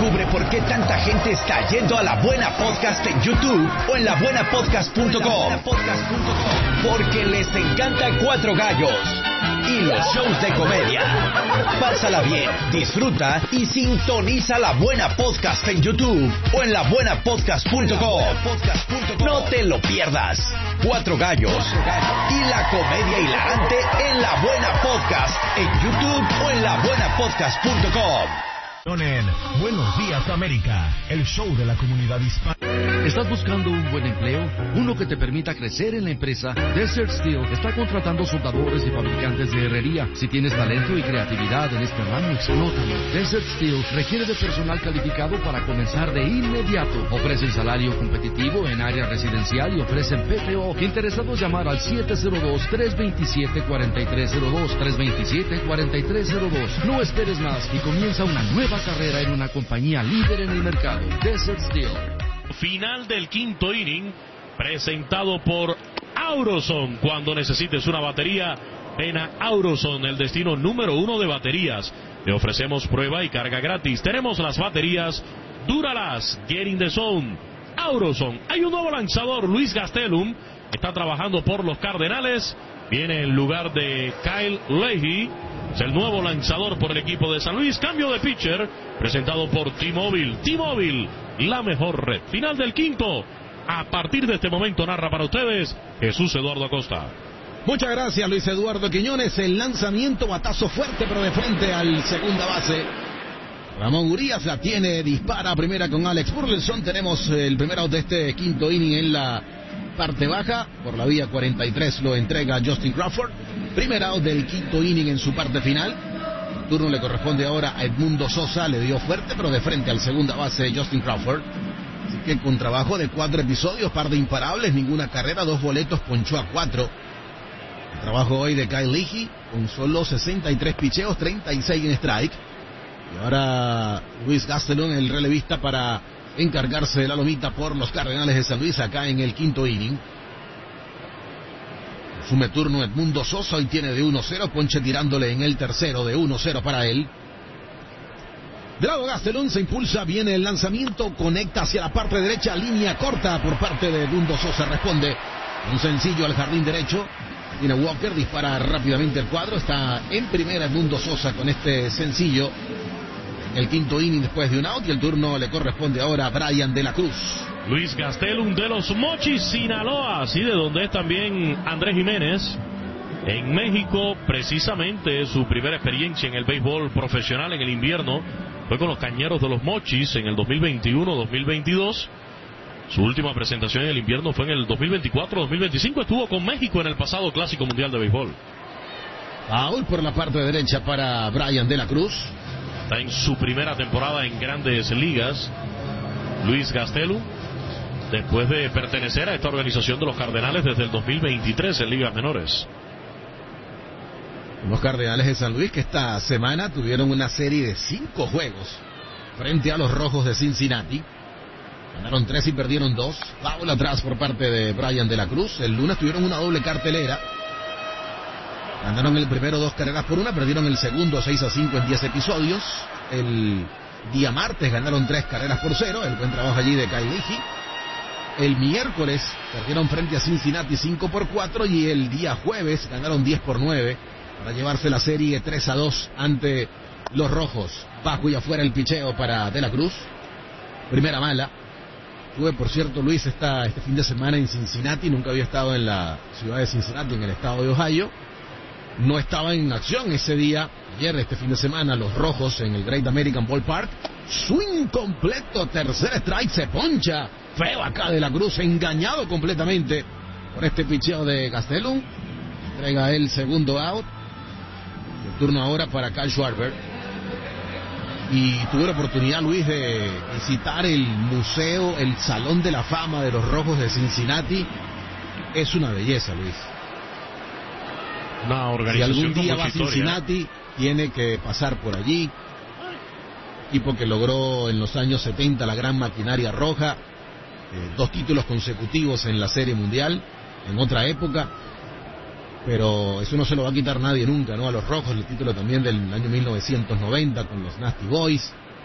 Descubre por qué tanta gente está yendo a La Buena Podcast en YouTube o en labuenapodcast.com. Porque les encanta Cuatro Gallos y los shows de comedia. Pásala bien, disfruta y sintoniza La Buena Podcast en YouTube o en labuenapodcast.com. No te lo pierdas. Cuatro Gallos y la comedia hilarante en La Buena Podcast en YouTube o en labuenapodcast.com. Buenos Días América, el show de la comunidad hispana. ¿Estás buscando un buen empleo? Uno que te permita crecer en la empresa. Desert Steel está contratando soldadores y fabricantes de herrería. Si tienes talento y creatividad en este ramo, explótalo. Desert Steel requiere de personal calificado para comenzar de inmediato. Ofrecen salario competitivo en área residencial y ofrecen PTO. Interesados, llamar al 702-327-4302. 327-4302. No esperes más y comienza una nueva carrera en una compañía líder en el mercado. Desert Steel. Final del quinto inning, presentado por Auroson. Cuando necesites una batería, ven a Auroson, el destino número 1 de baterías. Te ofrecemos prueba y carga gratis. Tenemos las baterías Duralast, Get in the Zone. Auroson. Hay un nuevo lanzador, Luis Gastelum, está trabajando por los Cardenales. Viene en lugar de Kyle Leahy. Es el nuevo lanzador por el equipo de San Luis. Cambio de pitcher, presentado por T-Mobile. T-Mobile, la mejor red. Final del quinto. A partir de este momento narra para ustedes Jesús Eduardo Acosta. Muchas gracias, Luis Eduardo Quiñones. El lanzamiento, batazo fuerte, pero de frente al segunda base. Ramón Urias la tiene, dispara a primera con Alex Burleson. Tenemos el primer out de este quinto inning en la parte baja. Por la vía 43 lo entrega Justin Crawford. Primer out del quinto inning en su parte final. El turno le corresponde ahora a Edmundo Sosa. Le dio fuerte, pero de frente al segunda base Justin Crawford. Así que con trabajo de 4 episodios, par de imparables, ninguna carrera, 2 boletos, ponchó a 4. El trabajo hoy de Kyle Leahy, con solo 63 picheos, 36 en strike. Y ahora Luis Gastelum, el relevista, para encargarse de la lomita por los Cardenales de San Luis acá en el quinto inning. Asume turno Edmundo Sosa, hoy tiene de 1-0, ponche tirándole en el tercero, de 1-0 para él. De lado Gastelum, se impulsa, viene el lanzamiento, conecta hacia la parte derecha, línea corta por parte de Edmundo Sosa, responde un sencillo al jardín derecho. Tiene Walker, dispara rápidamente el cuadro, está en primera Edmundo Sosa con este sencillo. En el quinto inning después de un out, y el turno le corresponde ahora a Brian de la Cruz. Luis Gastelum de los Mochis, Sinaloa, así de donde es también Andrés Jiménez. En México, precisamente, su primera experiencia en el béisbol profesional en el invierno fue con los Cañeros de los Mochis en el 2021-2022. Su última presentación en el invierno fue en el 2024-2025. Estuvo con México en el pasado Clásico Mundial de Béisbol. Foul por la parte derecha para Brian de la Cruz. Está en su primera temporada en Grandes Ligas, Luis Gastelum, después de pertenecer a esta organización de los Cardenales desde el 2023 en ligas menores. Los Cardenales de San Luis, que esta semana tuvieron una serie de 5 juegos frente a los Rojos de Cincinnati. Ganaron 3 y perdieron 2. Foul atrás por parte de Brian de la Cruz. El lunes tuvieron una doble cartelera. Ganaron el primero 2-1, perdieron el segundo 6-5 en 10 episodios. El día martes ganaron 3-0. El buen trabajo allí de Kyle Leahy. El miércoles perdieron frente a Cincinnati 5-4 y el día jueves ganaron 10-9 para llevarse la serie 3-2 ante los Rojos. Bajo y afuera el picheo para De la Cruz. Primera mala. Estuve, por cierto, Luis, este fin de semana en Cincinnati. Nunca había estado en la ciudad de Cincinnati, en el estado de Ohio. No estaba en acción ese día, ayer, este fin de semana, los Rojos en el Great American Ballpark. Swing completo, tercer strike, se poncha. Feo acá De la Cruz, engañado completamente por este picheo de Gastelum. Entrega el segundo out. El turno ahora para Kyle Schwarber. Y tuve la oportunidad, Luis, de visitar el museo, el Salón de la Fama de los Rojos de Cincinnati. Es una belleza, Luis. Una organización. Si algún día va a Cincinnati, tiene que pasar por allí. Equipo que logró en los años 70 la gran maquinaria roja. 2 títulos consecutivos en la Serie Mundial, en otra época. Pero eso no se lo va a quitar nadie nunca, ¿no? A los Rojos, el título también del año 1990 con los Nasty Boys.